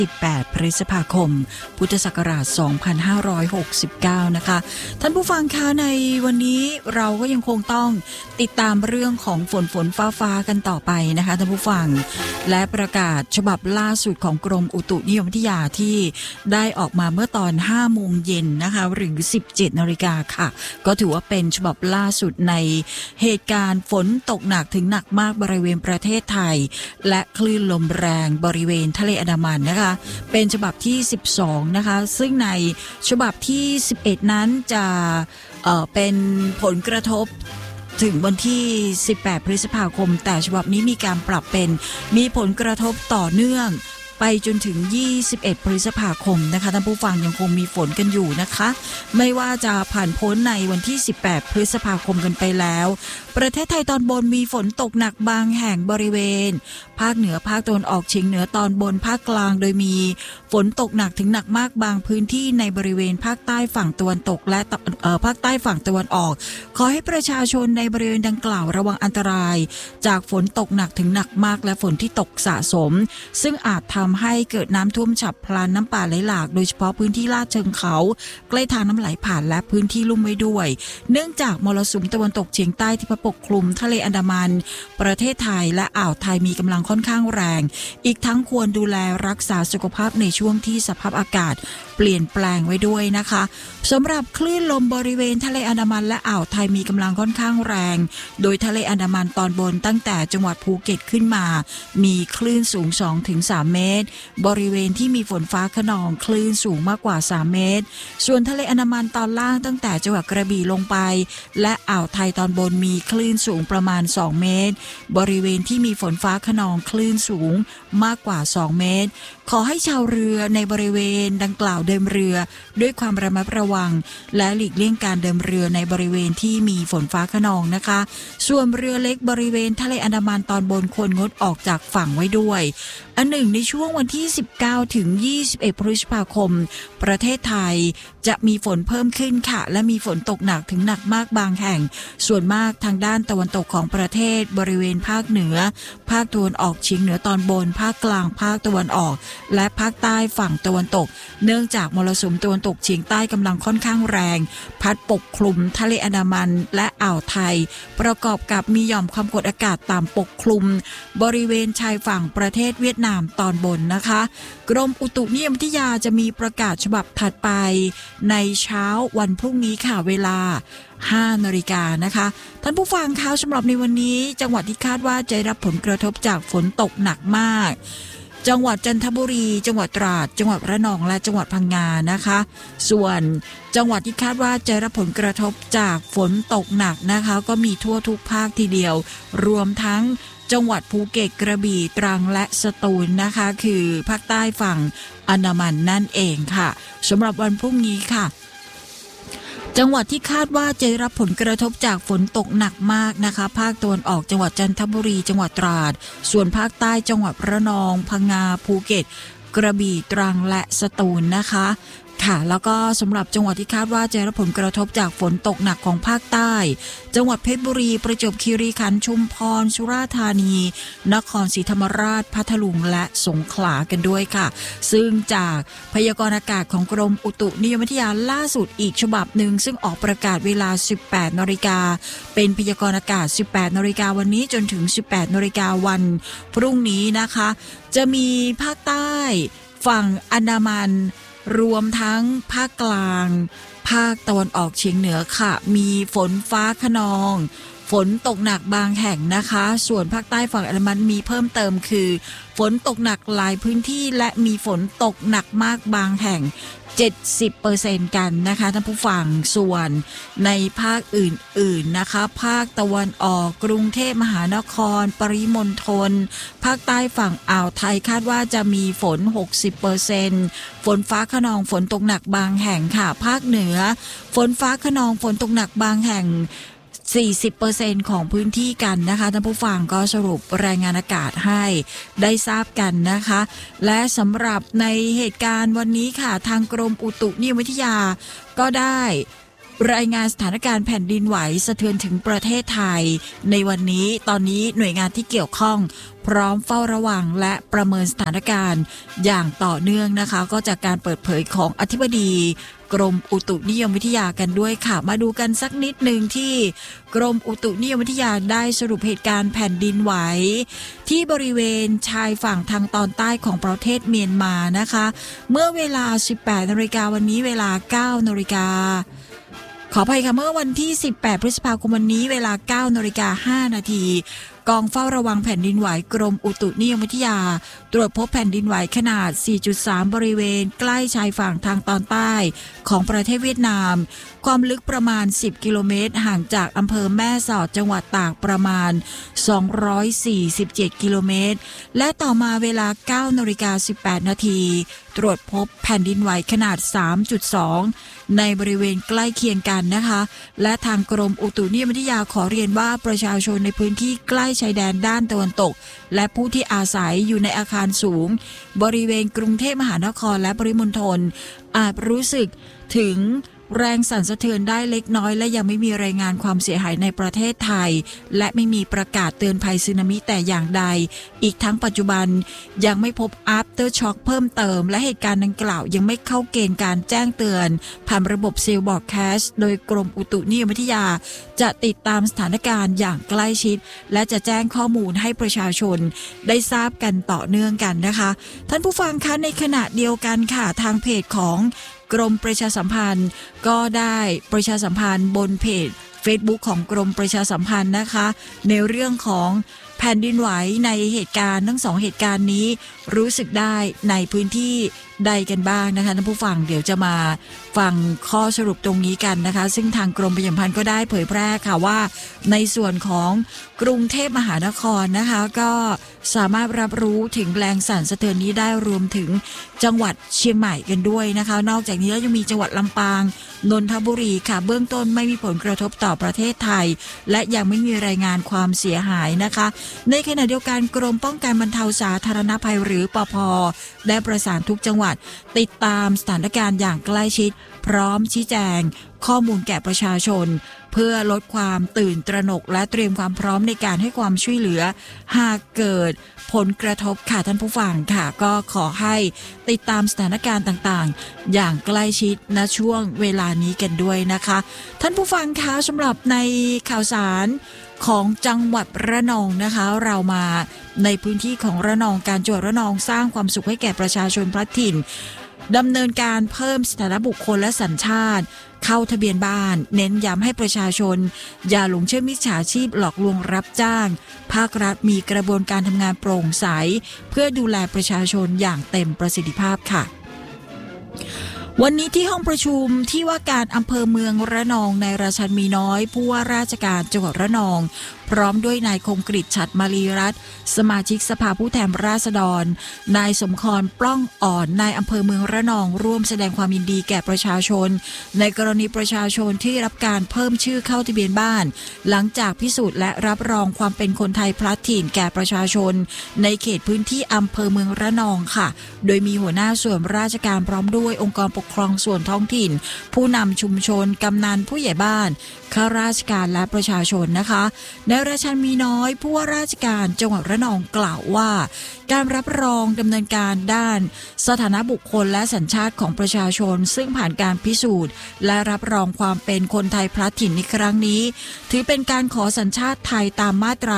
18 พฤษภาคม พุทธศักราช 2569 นะคะท่านผู้ฟังคะในวันนี้เราก็ยังคงต้องติดตามเรื่องของฝนฟ้ากันต่อไปนะคะท่านผู้ฟังและประกาศฉบับล่าสุดของกรมอุตุนิยมวิทยาที่ได้ออกมาเมื่อตอน 5 โมงเย็นนะคะหรือ 17 นาฬิกาค่ะก็ถือว่าเป็นฉบับล่าสุดในเหตุการณ์ฝนตกหนักถึงหนักมากบริเวณประเทศไทยและคลื่นลมแรงบริเวณทะเลอันดามันนะคะเป็นฉบับที่ 12 นะคะซึ่งในฉบับที่ 11 นั้นจะเป็นผลกระทบถึงวันที่ 18 พฤษภาคมแต่ฉบับนี้มีการปรับเป็นมีผลกระทบต่อเนื่องไปจนถึง 21 พฤษภาคมนะคะท่านผู้ฟังยังคงมีฝนกันอยู่นะคะไม่ว่าจะผ่านพ้นในวันที่ 18 พฤษภาคมกันไปแล้วประเทศไทยตอนบนมีฝนตกหนักบางแห่งบริเวณภาคเหนือภาคตะวันออกเฉียงเหนือตอนบนภาคกลางโดยมีฝนตกหนักถึงหนักมากบางพื้นที่ในบริเวณภาคใต้ฝั่งตะวันตกและภาคใต้ฝั่งตะวันออกขอให้ประชาชนในบริเวณดังกล่าวระวังอันตรายจากฝนตกหนักถึงหนักมากและฝนที่ตกสะสมซึ่งอาจทำให้เกิดน้ำท่วมฉับพลันน้ำป่าไหลหลากโดยเฉพาะพื้นที่ลาดเชิงเขาใกล้ทางน้ำไหลผ่านและพื้นที่ลุ่มไว้ด้วยเนื่องจากมรสุมตะวันตกเฉียงใต้ที่พัดปกคลุมทะเลอันดามันประเทศไทยและอ่าวไทยมีกำลังค่อนข้างแรงอีกทั้งควรดูแลรักษาสุขภาพในช่วงที่สภาพอากาศเปลี่ยนแปลงไว้ด้วยนะคะสำหรับคลื่นลมบริเวณทะเลอันดามันและอ่าวไทยมีกำลังค่อนข้างแรงโดยทะเลอันดามันตอนบนตั้งแต่จังหวัดภูเก็ตขึ้นมามีคลื่นสูง 2-3 เมตรบริเวณที่มีฝนฟ้าคะนองคลื่นสูงมากกว่า3 เมตรส่วนทะเลอันดามันตอนล่างตั้งแต่จังหวัดกระบี่ลงไปและอ่าวไทยตอนบนมีคลื่นสูงประมาณ2 เมตรบริเวณที่มีฝนฟ้าคะนองคลื่นสูงมากกว่า2 เมตรขอให้ชาวเรือในบริเวณดังกล่าวเดินเรือด้วยความระมัดระวังและหลีกเลี่ยงการเดินเรือในบริเวณที่มีฝนฟ้าคะนองนะคะส่วนเรือเล็กบริเวณทะเลอันดามันตอนบนควรงดออกจากฝั่งไว้ด้วยอันหนึ่งในช่วงวันที่19ถึง21 พฤษภาคมประเทศไทยจะมีฝนเพิ่มขึ้นค่ะและมีฝนตกหนักถึงหนักมากบางแห่งส่วนมากทางด้านตะวันตกของประเทศบริเวณภาคเหนือภาคตะวันออกเฉียงเหนือตอนบนภาคกลางภาคตะวันออกและภาคใต้ฝั่งตะวันตกเนื่องจากมรสุมตะวันตกเฉียงใต้กำลังค่อนข้างแรงพัดปกคลุมทะเลอันดามันและอ่าวไทยประกอบกับมีหย่อมความกดอากาศต่ำปกคลุมบริเวณชายฝั่งประเทศเวียดนามตอนบนนะคะกรมอุตุนิยมวิทยาจะมีประกาศฉบับถัดไปในเช้าวันพรุ่งนี้ค่ะเวลา5 นาฬิกานะคะท่านผู้ฟังคะสำหรับในวันนี้จังหวัดที่คาดว่าจะได้รับผลกระทบจากฝนตกหนักมากจังหวัดจันทบุรีจังหวัดตราดจังหวัดระนองและจังหวัดพังงานะคะส่วนจังหวัดที่คาดว่าจะรับผลกระทบจากฝนตกหนักนะคะก็มีทั่วทุกภาคทีเดียวรวมทั้งจังหวัดภูเก็ตกระบี่ตรังและสตูลนะคะคือภาคใต้ฝั่งอันดามันนั่นเองค่ะสำหรับวันพรุ่งนี้ค่ะจังหวัดที่คาดว่าจะได้รับผลกระทบจากฝนตกหนักมากนะคะภาคตะวันออกจังหวัดจันทบุรีจังหวัดตราดส่วนภาคใต้จังหวัดระนองพังงาภูเก็ตกระบี่ตรังและสตูลนะคะค่ะแล้วก็สำหรับจังหวัดที่คาดว่าจะรับผลกระทบจากฝนตกหนักของภาคใต้จังหวัดเพชรบุรีประจวบคีรีขันธ์ชุมพรสุราษฎร์ธานีนครศรีธรรมราชพัทลุงและสงขลากันด้วยค่ะซึ่งจากพยากรณ์อากาศของกรมอุตุนิยมวิทยาล่าสุดอีกฉบับหนึ่งซึ่งออกประกาศเวลา 18 นาฬิกาเป็นพยากรณ์อากาศ 18 นาฬิกาวันนี้จนถึง 18 นาฬิกาวันพรุ่งนี้นะคะจะมีภาคใต้ฝั่งอันดามันรวมทั้งภาคกลางภาคตะวันออกเฉียงเหนือค่ะมีฝนฟ้าคะนองฝนตกหนักบางแห่งนะคะส่วนภาคใต้ฝั่งอันดามันมีเพิ่มเติมคือฝนตกหนักหลายพื้นที่และมีฝนตกหนักมากบางแห่ง 70% กันนะคะท่านผู้ฟังส่วนในภาคอื่นๆนะคะภาคตะวันออกกรุงเทพมหานครปริมณฑลภาคใต้ฝั่งอ่าวไทยคาดว่าจะมีฝน 60% ฝนฟ้าคะนองฝนตกหนักบางแห่งค่ะภาคเหนือฝนฟ้าคะนองฝนตกหนักบางแห่ง 40% ของพื้นที่กันนะคะท่านผู้ฟังก็สรุปรายงานอากาศให้ได้ทราบกันนะคะและสำหรับในเหตุการณ์วันนี้ค่ะทางกรมอุตุนิยมวิทยาก็ได้รายงานสถานการณ์แผ่นดินไหวสะเทือนถึงประเทศไทยในวันนี้ตอนนี้หน่วยงานที่เกี่ยวข้องพร้อมเฝ้าระวังและประเมินสถานการณ์อย่างต่อเนื่องนะคะก็จากการเปิดเผยของอธิบดีกรมอุตุนิยมวิทยากันด้วยค่ะมาดูกันสักนิดหนึ่งที่กรมอุตุนิยมวิทยาได้สรุปเหตุการณ์แผ่นดินไหวที่บริเวณชายฝั่งทางตอนใต้ของประเทศเมียนมานะคะเมื่อเวลา 18 นาฬิกาวันนี้เวลา 9 นาฬิกาขออภัยค่ะเมื่อวันที่ 18 พฤษภาคมวันนี้เวลา 9 นาฬิกา 5 นาทีกองเฝ้าระวังแผ่นดินไหวกรมอุตุนิยมวิทยาตรวจพบแผ่นดินไหวขนาด 4.3 บริเวณใกล้ชายฝั่งทางตอนใต้ของประเทศเวียดนามความลึกประมาณ 10 กิโลเมตรห่างจากอำเภอแม่สอดจังหวัดตากประมาณ 247 กิโลเมตรและต่อมาเวลา 9 นาฬิกา 18 นาทีตรวจพบแผ่นดินไหวขนาด 3.2 ในบริเวณใกล้เคียงกันนะคะและทางกรมอุตุนิยมวิทยาขอเรียนว่าประชาชนในพื้นที่ใกล้ชายแดนด้านตะวันตกและผู้ที่อาศัยอยู่ในอาคารสูงบริเวณกรุงเทพมหานครและปริมณฑลอาจรู้สึกถึงแรงสั่นสะเทือนได้เล็กน้อยและยังไม่มีรายงานความเสียหายในประเทศไทยและไม่มีประกาศเตือนภัยสึนามิแต่อย่างใดอีกทั้งปัจจุบันยังไม่พบ after shock เพิ่มเติมและเหตุการณ์ดังกล่าวยังไม่เข้าเกณฑ์การแจ้งเตือนผ่านระบบเซลล์บอร์ดแคสต์โดยกรมอุตุนิยมวิทยาจะติดตามสถานการณ์อย่างใกล้ชิดและจะแจ้งข้อมูลให้ประชาชนได้ทราบกันต่อเนื่องกันนะคะท่านผู้ฟังคะในขณะเดียวกันค่ะทางเพจของกรมประชาสัมพันธ์ก็ได้ประชาสัมพันธ์บนเพจ Facebook ของกรมประชาสัมพันธ์นะคะในเรื่องของแผ่นดินไหวในเหตุการณ์ทั้งสองเหตุการณ์นี้รู้สึกได้ในพื้นที่ใดกันบ้างนะคะท่านผู้ฟังเดี๋ยวจะมาฟังข้อสรุปตรงนี้กันนะคะซึ่งทางกรมประชาสัมพันธ์ก็ได้เผยแพร่ค่ะว่าในส่วนของกรุงเทพมหานครนะคะก็สามารถรับรู้ถึงแรงสั่นสะเทือนนี้ได้รวมถึงจังหวัดเชียงใหม่กันด้วยนะคะนอกจากนี้แล้วยังมีจังหวัดลำปางนนทบุรีค่ะเบื้องต้นไม่มีผลกระทบต่อประเทศไทยและยังไม่มีรายงานความเสียหายนะคะในขณะเดียวกันกรมป้องกันบรรเทาสาธารณภัยหรือปภ.ได้ประสานทุกจังหวัดติดตามสถานการณ์อย่างใกล้ชิดพร้อมชี้แจงข้อมูลแก่ประชาชนเพื่อลดความตื่นตระหนกและเตรียมความพร้อมในการให้ความช่วยเหลือหากเกิดผลกระทบค่ะท่านผู้ฟังค่ะก็ขอให้ติดตามสถานการณ์ต่างๆอย่างใกล้ชิดณช่วงเวลานี้กันด้วยนะคะท่านผู้ฟังคะสำหรับในข่าวสารของจังหวัดระนองนะคะเรามาในพื้นที่ของระนองการจังหวัดระนองสร้างความสุขให้แก่ประชาชนพลัดถิ่นดำเนินการเพิ่มสถานะบุคคลและสัญชาติเข้าทะเบียนบ้านเน้นย้ำให้ประชาชนอย่าหลงเชื่อมิจฉาชีพหลอกลวงรับจ้างภาครัฐมีกระบวนการทำงานโปร่งใสเพื่อดูแลประชาชนอย่างเต็มประสิทธิภาพค่ะวันนี้ที่ห้องประชุมที่ว่าการอำเภอเมืองระนองนายราชันมีน้อยผู้ว่าราชการจังหวัดระนองพร้อมด้วยนายคมกฤษฉัตรมาลีรัตน์สมาชิกสภาผู้แทนราษฎรนายสมครปล้องอ่อนนายอำเภอเมืองระนองร่วมแสดงความยินดีแก่ประชาชนในกรณีประชาชนที่รับการเพิ่มชื่อเข้าทะเบียนบ้านหลังจากพิสูจน์และรับรองความเป็นคนไทยพลัดถิ่นแก่ประชาชนในเขตพื้นที่อำเภอเมืองระนองค่ะโดยมีหัวหน้าส่วนราชการพร้อมด้วยองค์กรปกครองส่วนท้องถิ่นผู้นำชุมชนกำนันผู้ใหญ่บ้านข้าราชการและประชาชนนะคะนายราชันมีน้อยผู้ว่าราชการจังหวัดระนองกล่าวว่าการรับรองดำเนินการด้านสถานะบุคคลและสัญชาติของประชาชนซึ่งผ่านการพิสูจน์และรับรองความเป็นคนไทยพลัดถิ่นในครั้งนี้ถือเป็นการขอสัญชาติไทยตามมาตรา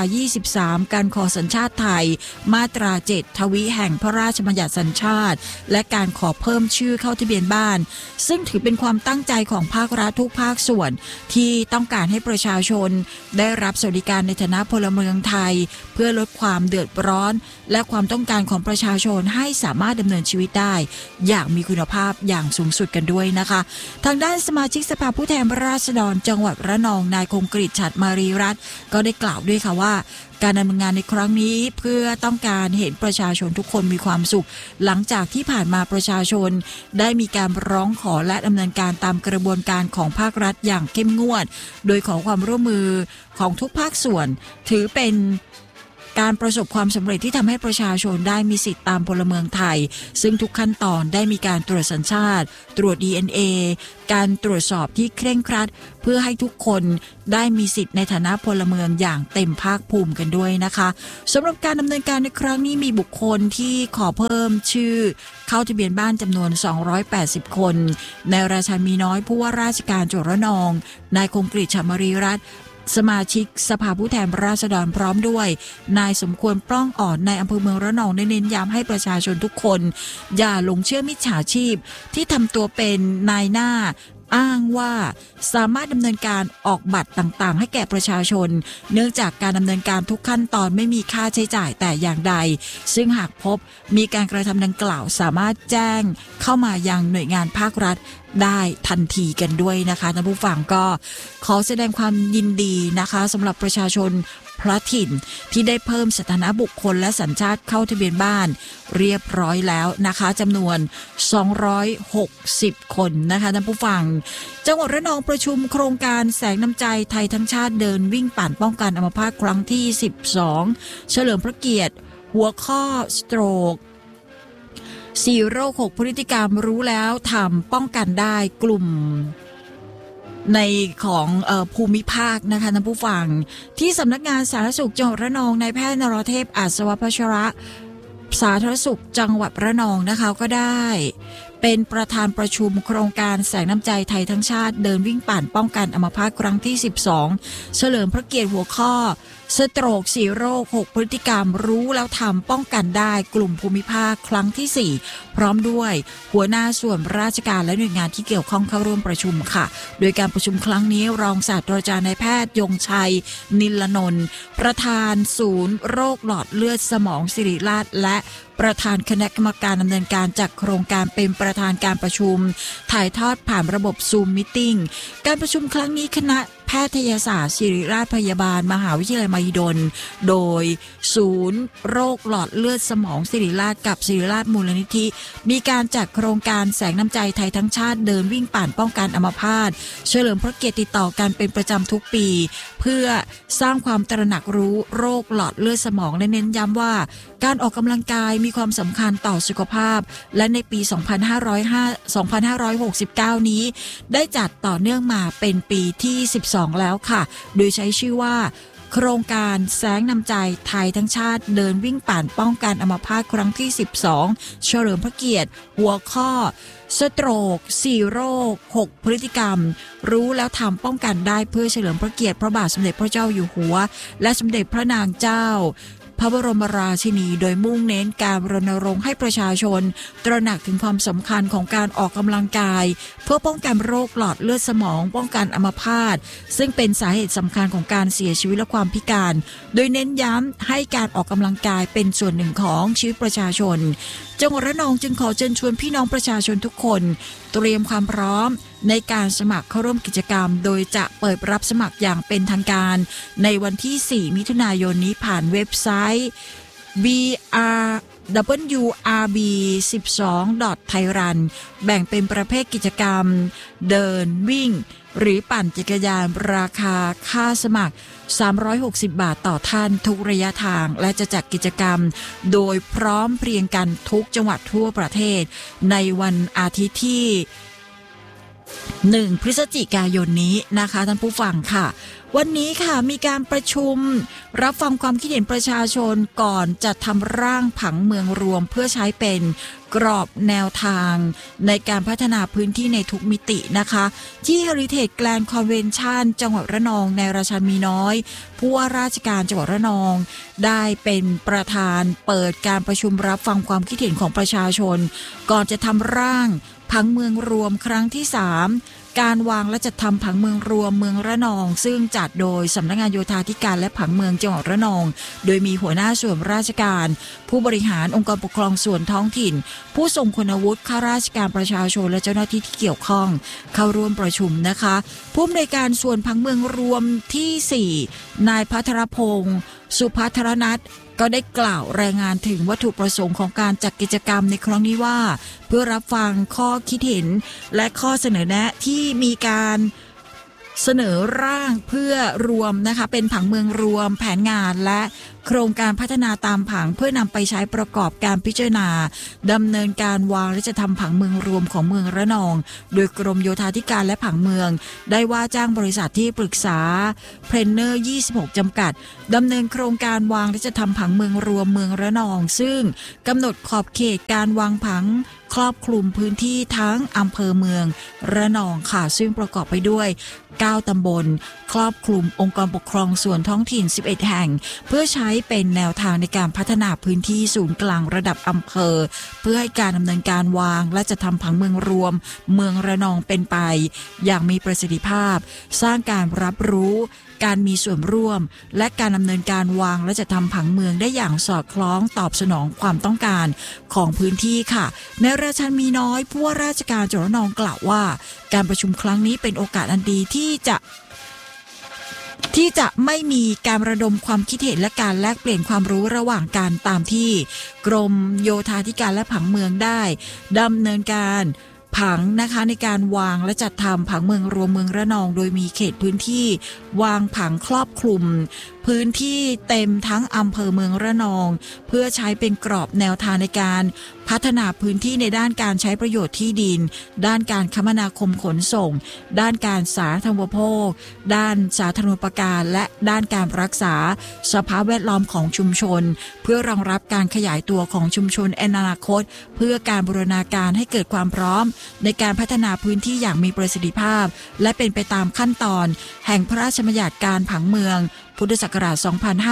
23 การขอสัญชาติไทยมาตรา 7 ทวิแห่งพระราชบัญญัติสัญชาติและการขอเพิ่มชื่อเข้าทะเบียนบ้านซึ่งถือเป็นความตั้งใจของภาครัฐทุกภาคส่วนที่ต้องการให้ประชาชนได้รับสวัสดิการในฐานะพลเมืองไทยเพื่อลดความเดือดร้อนและความต้องการของประชาชนให้สามารถดำเนินชีวิตได้อย่างมีคุณภาพอย่างสูงสุดกันด้วยนะคะทางด้านสมาชิกสภาผู้แทนราษฎรจังหวัดระนองนายคมกฤษฉัตรมารีรัตน์ก็ได้กล่าวด้วยค่ะว่าการดำเนินงานในครั้งนี้เพื่อต้องการเห็นประชาชนทุกคนมีความสุขหลังจากที่ผ่านมาประชาชนได้มีการร้องขอและดำเนินการตามกระบวนการของภาครัฐอย่างเข้มงวดโดยขอความร่วมมือของทุกภาคส่วนถือเป็นการประสบความสำเร็จที่ทำให้ประชาชนได้มีสิทธิตามพลเมืองไทยซึ่งทุกขั้นตอนได้มีการตรวจสัญชาติตรวจ DNA การตรวจสอบที่เคร่งครัดเพื่อให้ทุกคนได้มีสิทธิในฐานะพลเมืองอย่างเต็มภาคภูมิกันด้วยนะคะสำหรับการดำเนินการในครั้งนี้มีบุคคลที่ขอเพิ่มชื่อเข้าทะเบียนบ้านจำนวน280คนในราชามีน้อยผู้ว่าราชการจังหวัดระนองนายคงกฤษ ฉมรีรัตน์สมาชิกสภาผู้แทนราษฎรพร้อมด้วยนายสมควรปล้องอ่อนในอำเภอเมืองระนองได้เน้นย้ำให้ประชาชนทุกคนอย่าหลงเชื่อมิจฉาชีพที่ทำตัวเป็นนายหน้าอ้างว่าสามารถดำเนินการออกบัตรต่างๆให้แก่ประชาชนเนื่องจากการดำเนินการทุกขั้นตอนไม่มีค่าใช้จ่ายแต่อย่างใดซึ่งหากพบมีการกระทำดังกล่าวสามารถแจ้งเข้ามายังหน่วยงานภาครัฐได้ทันทีกันด้วยนะคะท่านผู้ฟังก็ขอแสดงความยินดีนะคะสำหรับประชาชนพระถิ่นที่ได้เพิ่มสถานะบุคคลและสัญชาติเข้าทะเบียนบ้านเรียบร้อยแล้วนะคะจำนวน260คนนะคะท่านผู้ฟังจังหวัดระนองประชุมโครงการแสงน้ำใจไทยทั้งชาติเดินวิ่งปั่นป้องกันอัมพาตครั้งที่12เฉลิมพระเกียรติหัวข้อสโตรก4โรค6พฤติกรรมรู้แล้วทำป้องกันได้กลุ่มในของภูมิภาคนะคะท่านผู้ฟังที่สำนักงานสาธารณสุขจังหวัดระนองนายแพทย์นรเทพอัศวพัชระสาธารณสุขจังหวัดระนองนะคะก็ได้เป็นประธานประชุมโครงการแสงน้ำใจไทยทั้งชาติเดินวิ่งปั่นป้องกันอัมพาตครั้งที่12เฉลิมพระเกียรติหัวข้อสโตรก4โรค6พฤติกรรมรู้แล้วทำป้องกันได้กลุ่มภูมิภาคครั้งที่4พร้อมด้วยหัวหน้าส่วนราชการและหน่วยงานที่เกี่ยวข้องเข้าร่วมประชุมค่ะโดยการประชุมครั้งนี้รองศาสตราจารย์นายแพทย์ยงชัยนิลนนท์ประธานศูนย์โรคหลอดเลือดสมองศิริราชและประธานคณะกรรมการดำเนินการจากโครงการเป็นประธานการประชุมถ่ายทอดผ่านระบบซูมมีตติ้งการประชุมครั้งนี้คณะแพทยศาสตร์ศิริราชพยาบาลมหาวิทยาลัยมหิดลโดยศูนย์โรคหลอดเลือดสมองศิริราชกับศิริราชมูลนิธิมีการจัดโครงการแสงน้ำใจไทยทั้งชาติเดินวิ่งปั่นป้องกันอัมพาตเฉลิมพระเกียรติติดต่อกันเป็นประจำทุกปีเพื่อสร้างความตระหนักรู้โรคหลอดเลือดสมองและเน้นย้ำว่าการออกกำลังกายมีความสำคัญต่อสุขภาพและในปี 2569 นี้ได้จัดต่อเนื่องมาเป็นปีที่12แล้วค่ะโดยใช้ชื่อว่าโครงการแสงน้ำใจไทยทั้งชาติเดินวิ่งปั่นป้องกันอัมพาตครั้งที่12เฉลิมพระเกียรติหัวข้อสโตรก4โรค6พฤติกรรมรู้แล้วทำป้องกันได้เพื่อเฉลิมพระเกียรติพระบาทสมเด็จพระเจ้าอยู่หัวและสมเด็จพระนางเจ้าพระบรมราชินีโดยมุ่งเน้นการรณรงค์ให้ประชาชนตระหนักถึงความสำคัญของการออกกำลังกายเพื่อป้องกันโรคหลอดเลือดสมองป้องกันอัมพาตซึ่งเป็นสาเหตุสำคัญของการเสียชีวิตและความพิการโดยเน้นย้ำให้การออกกำลังกายเป็นส่วนหนึ่งของชีวิตประชาชนจังหวัดระนองจึงขอเชิญชวนพี่น้องประชาชนทุกคนเตรียมความพร้อมในการสมัครเข้าร่วมกิจกรรมโดยจะเปิดรับสมัครอย่างเป็นทางการในวันที่4มิถุนายนนี้ผ่านเว็บไซต์ wrb12.thairun แบ่งเป็นประเภทกิจกรรมเดินวิ่งหรือปั่นจักรยานราคาค่าสมัคร360 บาทต่อท่านทุกระยะทางและจะจัดกิจกรรมโดยพร้อมเพรียงกันทุกจังหวัดทั่วประเทศในวันอาทิตย์ที่1 พฤศจิกายนนี้นะคะท่านผู้ฟังค่ะวันนี้ค่ะมีการประชุมรับฟังความคิดเห็นประชาชนก่อนจะทำร่างผังเมืองรวมเพื่อใช้เป็นกรอบแนวทางในการพัฒนาพื้นที่ในทุกมิตินะคะที่ Heritage Grand Convention จังหวัดระนองในราชามีน้อยผู้ว่าราชการจังหวัดระนองได้เป็นประธานเปิดการประชุมรับฟังความคิดเห็นของประชาชนก่อนจะทำร่างผังเมืองรวมครั้งที่3การวางและจัดทำผังเมืองรวมเมืองระนองซึ่งจัดโดยสำนักงานโยธาธิการและผังเมืองจังหวัดระนองโดยมีหัวหน้าส่วนราชการผู้บริหารองค์กรปกครองส่วนท้องถิ่นผู้ทรงคุณวุฒิข้าราชการประชาชนและเจ้าหน้าที่ที่เกี่ยวข้องเข้าร่วมประชุมนะคะผู้อำนวยการส่วนผังเมืองรวมที่4นายภัทรพงศ์สุภัทรนัทก็ได้กล่าวรายงานถึงวัตถุประสงค์ของการจัดกิจกรรมในครั้งนี้ว่าเพื่อรับฟังข้อคิดเห็นและข้อเสนอแนะที่มีการเสนอร่างเพื่อรวมนะคะเป็นผังเมืองรวมแผนงานและโครงการพัฒนาตามผังเพื่อนำไปใช้ประกอบการพิจารณาดำเนินการวางและจะทำผังเมืองรวมของเมืองระนองโดยกรมโยธาธิการและผังเมืองได้ว่าจ้างบริษัทที่ปรึกษาเพลนเนอร์26จำกัดดำเนินโครงการวางและจะทำผังเมืองรวมเมืองระนองซึ่งกำหนดขอบเขตการวางผังครอบคลุมพื้นที่ทั้งอำเภอเมืองระนองค่ะซึ่งประกอบไปด้วย9ตำบลครอบคลุมองค์กรปกครองส่วนท้องถิ่น11แห่งเพื่อใช้เป็นแนวทางในการพัฒนาพื้นที่ศูนย์กลางระดับอำเภอเพื่อให้การดำเนินการวางและจะทำผังเมืองรวมเมืองระนองเป็นไปอย่างมีประสิทธิภาพสร้างการรับรู้การมีส่วนร่วมและการดำเนินการวางและจะทำผังเมืองได้อย่างสอดคล้องตอบสนองความต้องการของพื้นที่ค่ะในราชันมีน้อยผู้ว่าราชการจังหวัดระนองกล่าวว่าการประชุมครั้งนี้เป็นโอกาสอันดีที่จะไม่มีการระดมความคิดเห็นและการแลกเปลี่ยนความรู้ระหว่างกันตามที่กรมโยธาธิการและผังเมืองได้ดำเนินการผังนะคะในการวางและจัดทำผังเมืองรวมเมืองระนองโดยมีเขตพื้นที่วางผังครอบคลุมพื้นที่เต็มทั้งอำเภอเมืองระนองเพื่อใช้เป็นกรอบแนวทางในการพัฒนาพื้นที่ในด้านการใช้ประโยชน์ที่ดินด้านการคมนาคมขนส่งด้านการสาธารณูปโภคด้านสาธารณูปการและด้านการรักษาสภาพแวดล้อมของชุมชนเพื่อรองรับการขยายตัวของชุมชนในอนาคตเพื่อการบูรณาการให้เกิดความพร้อมในการพัฒนาพื้นที่อย่างมีประสิทธิภาพและเป็นไปตามขั้นตอนแห่งพระราชบัญญัติการผังเมืองพุทธศักราช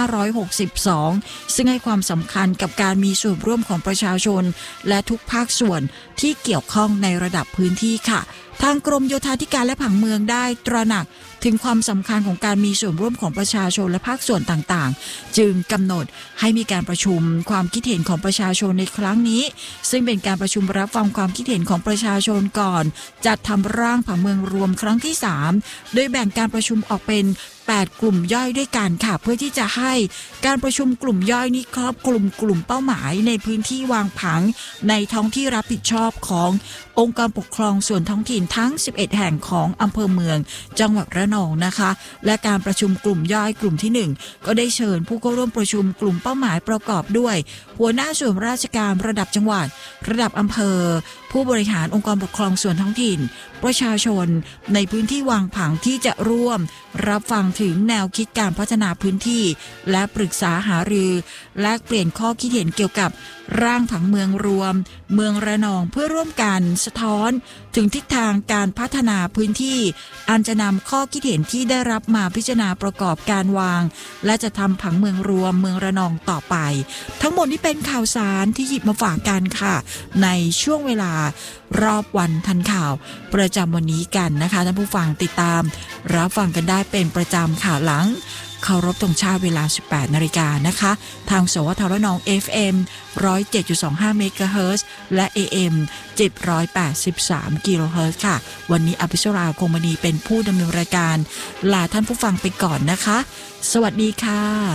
2562 ซึ่งให้ความสำคัญกับการมีส่วนร่วมของประชาชนและทุกภาคส่วนที่เกี่ยวข้องในระดับพื้นที่ค่ะทางกรมโยธาธิการและผังเมืองได้ตระหนักถึงความสำคัญของการมีส่วนร่วมของประชาชนและภาคส่วนต่างๆจึงกำหนดให้มีการประชุมความคิดเห็นของประชาชนในครั้งนี้ซึ่งเป็นการประชุมรับฟังความคิดเห็นของประชาชนก่อนจัดทำร่างผังเมืองรวมครั้งที่3โดยแบ่งการประชุมออกเป็น8กลุ่มย่อยด้วยกันค่ะเพื่อที่จะให้การประชุมกลุ่มย่อยนี้ครอบคลุมกลุ่มเป้าหมายในพื้นที่วางผังในท้องที่รับผิดชอบขององค์การปกครองส่วนท้องถิ่นทั้ง11แห่งของอำเภอเมืองจังหวัดระนองนะคะและการประชุมกลุ่มย่อยกลุ่มที่1ก็ได้เชิญผู้เข้าร่วมประชุมกลุ่มเป้าหมายประกอบด้วยหัวหน้าส่วนราชการระดับจังหวัดระดับอำเภอผู้บริหารองค์กรปกครองส่วนท้องถิ่นประชาชนในพื้นที่วางผังที่จะร่วมรับฟังถึงแนวคิดการพัฒนาพื้นที่และปรึกษาหารือแลกเปลี่ยนข้อคิดเห็นเกี่ยวกับร่างผังเมืองรวมเมืองระนองเพื่อร่วมกันสะท้อนถึงทิศทางการพัฒนาพื้นที่อันจะนำข้อคิดเห็นที่ได้รับมาพิจารณาประกอบการวางและจะทำผังเมืองรวมเมืองระนองต่อไปทั้งหมดนี้เป็นข่าวสารที่หยิบมาฝากกันค่ะในช่วงเวลารอบวันทันข่าวประจำวันนี้กันนะคะท่านผู้ฟังติดตามรับฟังกันได้เป็นประจำค่ะหลังเคารพธงชาติเวลา 18 นาฬิกานะคะทางสวทระนอง FM 107.25 เมกะเฮิรตซ์และ AM 783 กิโลเฮิรตซ์ค่ะวันนี้อภิชราคงมณีเป็นผู้ดำเนินรายการลาท่านผู้ฟังไปก่อนนะคะสวัสดีค่ะ